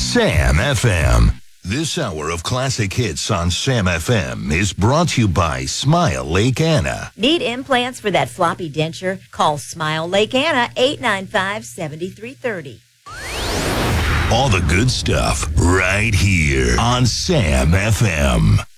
Sam FM. This hour of classic hits on Sam FM is brought to you by Smile Lake Anna. Need implants for that floppy denture? Call Smile Lake Anna, 895-7330. All the good stuff right here on Sam FM.